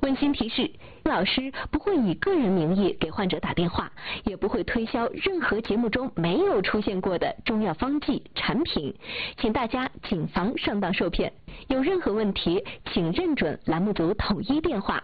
温馨提示：老师不会以个人名义给患者打电话，也不会推销任何节目中没有出现过的中药方剂产品，请大家谨防上当受骗。有任何问题，请认准栏目组统一电话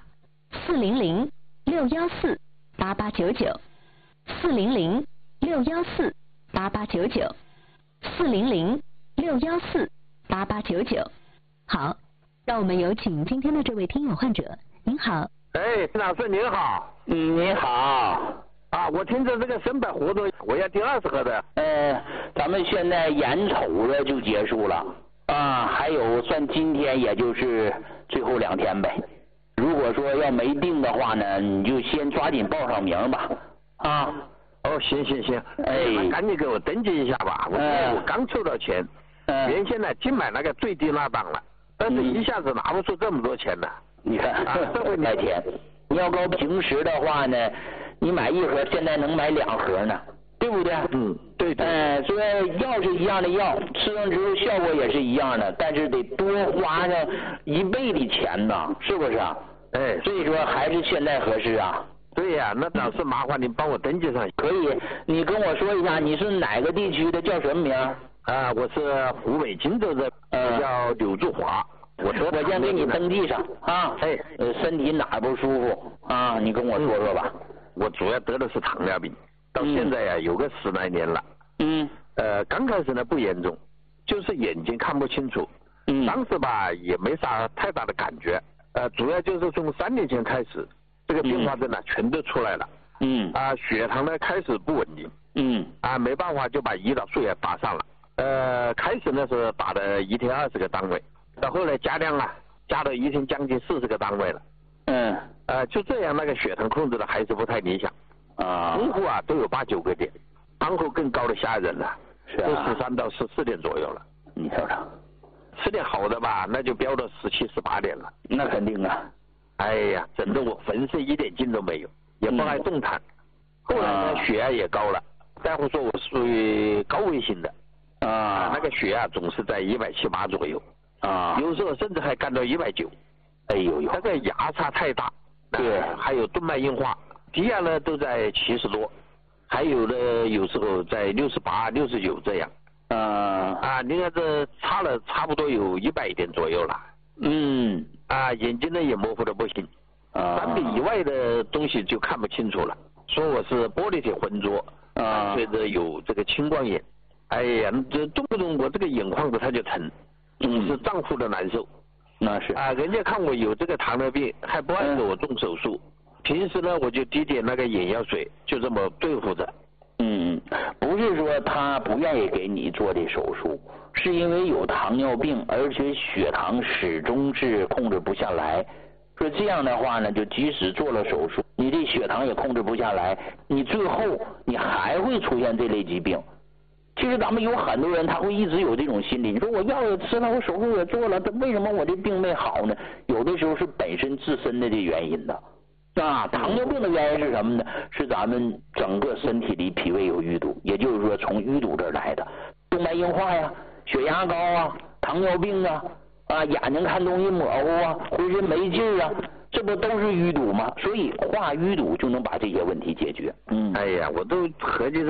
400-614-8899，400-614-8899。好，让我们有请今天的这位听友患者。您好。 哎，陈老师您好。 你好。 啊，我听着这个申百活动，我要第20盒的。 咱们现在眼瞅着就结束了啊，还有算今天也就是最后2天呗。如果说要没定的话呢，你就先抓紧报上名吧。啊。 哦，行， 哎， 那赶紧给我登记一下吧。我刚抽到钱，原先呢净买那个最低那档了，但是一下子拿不出这么多钱来。 你看，这会买钱。你要高平时的话呢，你买1盒，现在能买2盒呢，对不对？ 对。 所以药是一样的药，吃上之后效果也是一样的，但是得多花上1倍的钱呢，是不是啊？所以说还是现在合适啊。 对呀，那倒是麻烦您帮我登记上。 可以，你跟我说一下你是哪个地区的，叫什么名？ 我是湖北荆州的，叫柳祝华。我先给你登记上啊。身体哪不舒服啊？你跟我说说吧。 我主要得的是糖尿病，到现在呀有个10来年了。刚开始呢不严重，就是眼睛看不清楚。当时吧也没啥太大的感觉。主要就是从3年前开始，这个并发症呢全都出来了。血糖呢开始不稳定。没办法就把胰岛素也打上了。开始呢是打的1天20个单位。到后来加量啊，加到1天将近40个单位了。就这样，那个血糖控制的还是不太理想。中午都有8、9个点，餐后更高的吓人了，都13到14点左右了。 你瞅瞅， 吃点好的吧，那就飙到17、18点了。 那肯定啊。 哎呀，整得我浑身一点劲都没有，也不爱动弹。后来呢，血压也高了，大夫说我属于高危型的。那个血压总是在170、180左右。有时候甚至还干到190。 哎呦， 那个压差太大。 对， 还有动脉硬化，低压呢都在70多，还有的有时候在68、69这样。你看这差不多有100点左右了。眼睛呢也模糊的不行，3米以外的东西就看不清楚了，说我是玻璃体浑浊，随着有这个青光眼。哎呀，这动不动我这个眼眶子它就疼，是丈夫的难受。 那是人家看我有这个糖尿病，还不爱给我动手术。平时呢，我就滴点那个眼药水，就这么对付着。 不是说他不愿意给你做这手术，是因为有糖尿病，而且血糖始终是控制不下来。说这样的话呢，就即使做了手术，你这血糖也控制不下来，你最后你还会出现这类疾病。其实咱们有很多人他会一直有这种心理，你说我药也吃了，我手术也做了，为什么我这病没好呢？有的时候是本身自身的这原因的。糖尿病的原因是什么呢？是咱们整个身体里脾胃有淤堵，也就是说从淤堵这儿来的。动脉硬化呀，血压高啊，糖尿病啊，眼睛看东西模糊啊，浑身没劲啊，这不都是淤堵吗？所以化淤堵就能把这些问题解决。 哎呀，我都合计着